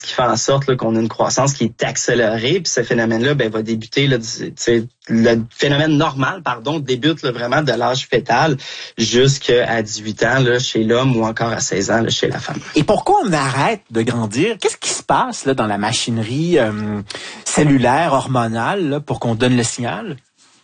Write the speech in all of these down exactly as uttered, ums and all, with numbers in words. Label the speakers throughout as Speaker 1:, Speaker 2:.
Speaker 1: qui fait en sorte là, qu'on a une croissance qui est accélérée. Puis ce phénomène-là ben, va débuter, là, du, le phénomène normal, pardon, débute là, vraiment de l'âge fœtal jusqu'à dix-huit ans là, chez l'homme ou encore à seize ans là, chez la femme.
Speaker 2: Et pourquoi on arrête de grandir? Qu'est-ce qui se passe là, dans la machinerie euh, cellulaire, hormonale, là, pour qu'on donne le signal?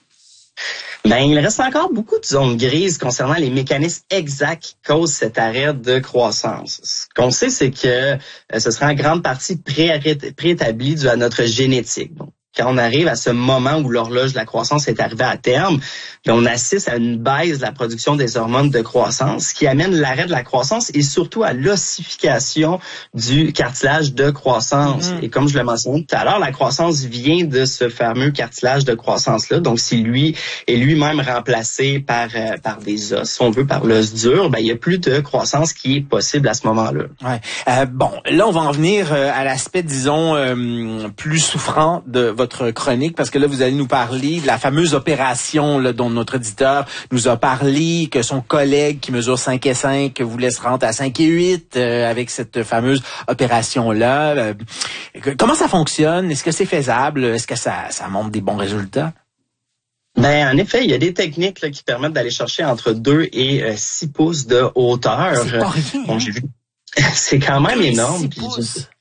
Speaker 1: Ben, il reste encore beaucoup de zones grises concernant les mécanismes exacts qui causent cet arrêt de croissance. Ce qu'on sait, c'est que euh, ce sera en grande partie pré- préétabli dû à notre génétique. Bon. Quand on arrive à ce moment où l'horloge de la croissance est arrivée à terme, bien, on assiste à une baisse de la production des hormones de croissance, ce qui amène l'arrêt de la croissance et surtout à l'ossification du cartilage de croissance. Mmh. Et comme je le mentionnais tout à l'heure, la croissance vient de ce fameux cartilage de croissance-là. Donc, si lui est lui-même remplacé par euh, par des os, si on veut, par l'os dur, ben il y a plus de croissance qui est possible à ce moment-là.
Speaker 2: Ouais. Euh, bon, là, on va en venir euh, à l'aspect, disons, euh, plus souffrant de votre chronique, parce que là, vous allez nous parler de la fameuse opération là, dont notre éditeur nous a parlé, que son collègue qui mesure cinq et cinq vous laisse rentrer à cinq et huit euh, avec cette fameuse opération-là. Euh, comment ça fonctionne? Est-ce que c'est faisable? Est-ce que ça, ça montre des bons résultats?
Speaker 1: Ben, en effet, il y a des techniques là, qui permettent d'aller chercher entre deux et euh, six pouces de hauteur.
Speaker 2: C'est pas rien,
Speaker 1: bon,
Speaker 2: hein?
Speaker 1: j'ai vu. C'est quand même énorme. Puis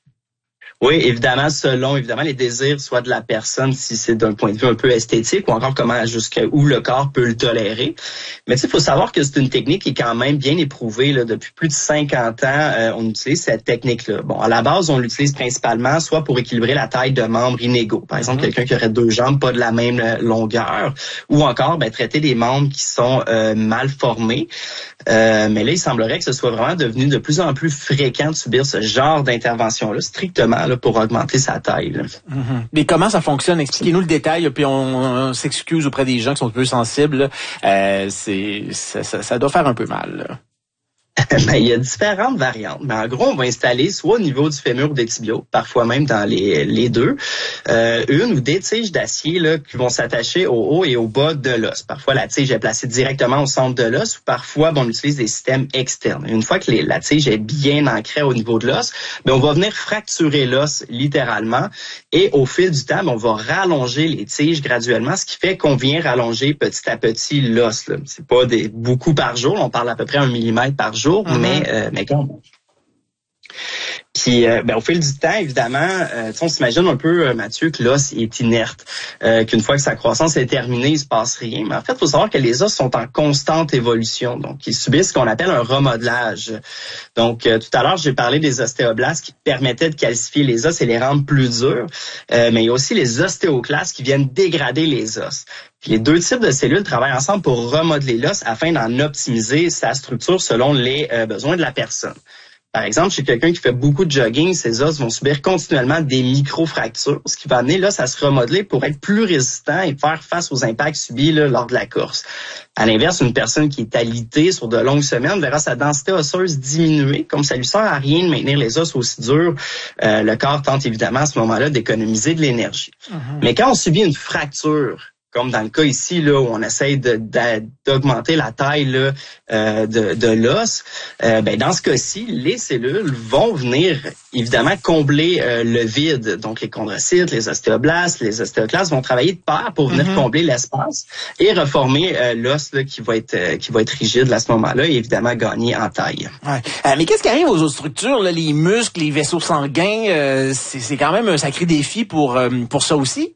Speaker 1: oui, évidemment, selon évidemment les désirs, soit de la personne, si c'est d'un point de vue un peu esthétique, ou encore comment jusqu'à où le corps peut le tolérer. Mais tu sais, il faut savoir que c'est une technique qui est quand même bien éprouvée là, depuis plus de cinquante ans. Euh, on utilise cette technique-là. Bon, à la base, on l'utilise principalement soit pour équilibrer la taille de membres inégaux. Par exemple, mm-hmm. quelqu'un qui aurait deux jambes pas de la même longueur, ou encore ben, traiter des membres qui sont euh, mal formés. Euh, mais là, il semblerait que ce soit vraiment devenu de plus en plus fréquent de subir ce genre d'intervention-là, strictement là, pour augmenter sa taille. Là.
Speaker 2: Mm-hmm. Mais comment ça fonctionne? Expliquez-nous le détail, puis on, on s'excuse auprès des gens qui sont un peu sensibles. Euh, c'est, ça, ça, ça doit faire un peu mal. Là.
Speaker 1: Ben, il y a différentes variantes. Mais en gros, on va installer soit au niveau du fémur ou des tibiaux, parfois même dans les, les deux, euh, une ou des tiges d'acier là, qui vont s'attacher au haut et au bas de l'os. Parfois, la tige est placée directement au centre de l'os ou parfois, bon, on utilise des systèmes externes. Une fois que les, la tige est bien ancrée au niveau de l'os, ben, on va venir fracturer l'os littéralement et au fil du temps, ben, on va rallonger les tiges graduellement, ce qui fait qu'on vient rallonger petit à petit l'os. Là. C'est pas des beaucoup par jour, on parle à peu près un millimètre par jour. Mm-hmm. Mais, euh, mais quand même. Puis, euh, ben, au fil du temps, évidemment, euh, on s'imagine un peu, euh, Mathieu, que l'os est inerte, euh, qu'une fois que sa croissance est terminée, il se passe rien. Mais en fait, il faut savoir que les os sont en constante évolution, donc ils subissent ce qu'on appelle un remodelage. Donc, euh, tout à l'heure, j'ai parlé des ostéoblastes qui permettaient de calcifier les os et les rendre plus durs, euh, mais il y a aussi les ostéoclastes qui viennent dégrader les os. Puis les deux types de cellules travaillent ensemble pour remodeler l'os afin d'en optimiser sa structure selon les euh, besoins de la personne. Par exemple, chez quelqu'un qui fait beaucoup de jogging, ses os vont subir continuellement des micro-fractures, ce qui va amener l'os à se remodeler pour être plus résistant et faire face aux impacts subis là, lors de la course. À l'inverse, une personne qui est alitée sur de longues semaines verra sa densité osseuse diminuer. Comme ça lui sert à rien de maintenir les os aussi durs, euh, le corps tente évidemment à ce moment-là d'économiser de l'énergie. Mm-hmm. Mais quand on subit une fracture, comme dans le cas ici, là, où on essaye de, de, d'augmenter la taille là, euh, de, de l'os, euh, ben, dans ce cas-ci, les cellules vont venir évidemment combler euh, le vide. Donc, les chondrocytes, les ostéoblastes, les ostéoclastes vont travailler de pair pour venir mm-hmm. combler l'espace et reformer euh, l'os là, qui va être euh, qui va être rigide là, à ce moment-là et évidemment gagner en taille.
Speaker 2: Ouais. Euh, mais qu'est-ce qui arrive aux autres structures, là, les muscles, les vaisseaux sanguins? Euh, c'est, c'est quand même un sacré défi pour euh, pour ça aussi.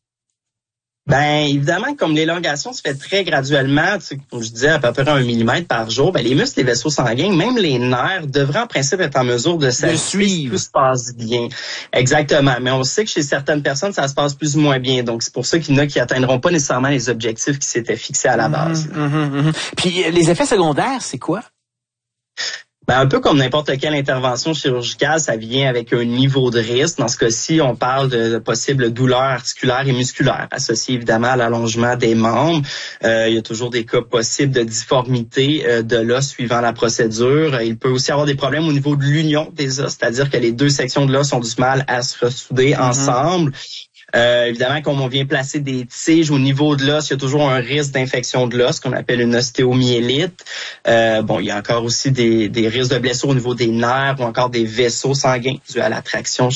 Speaker 1: Ben évidemment, comme l'élongation se fait très graduellement, tu sais, comme je disais, à peu près un millimètre par jour, ben les muscles, les vaisseaux sanguins, même les nerfs, devraient en principe être en mesure de s'ajuster si tout se passe bien. Exactement. Mais on sait que chez certaines personnes, ça se passe plus ou moins bien. Donc c'est pour ça qu'il y en a qui atteindront pas nécessairement les objectifs qui s'étaient fixés à la base.
Speaker 2: Mmh, mmh, mmh. Puis les effets secondaires, c'est quoi?
Speaker 1: Ben, un peu comme n'importe quelle intervention chirurgicale, ça vient avec un niveau de risque. Dans ce cas-ci, on parle de, de possibles douleurs articulaires et musculaires, associées évidemment à l'allongement des membres. Euh, il y a toujours des cas possibles de difformité euh, de l'os suivant la procédure. Il peut aussi avoir des problèmes au niveau de l'union des os, c'est-à-dire que les deux sections de l'os ont du mal à se ressouder mm-hmm. ensemble. Euh, évidemment, comme on vient placer des tiges au niveau de l'os, il y a toujours un risque d'infection de l'os qu'on appelle une ostéomyélite. Euh, bon, il y a encore aussi des, des risques de blessures au niveau des nerfs ou encore des vaisseaux sanguins dû à la traction